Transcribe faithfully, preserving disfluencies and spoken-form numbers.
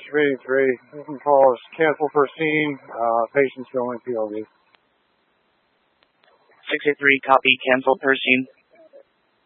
Reading three. You can call us cancel per scene. Uh, patient's going P O V. six eight three, copy, cancel per scene.